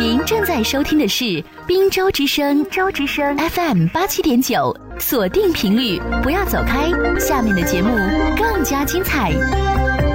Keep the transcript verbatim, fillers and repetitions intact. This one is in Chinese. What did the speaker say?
您正在收听的是滨州之声，州之声 F M 八七点九，锁定频率，不要走开，下面的节目更加精彩。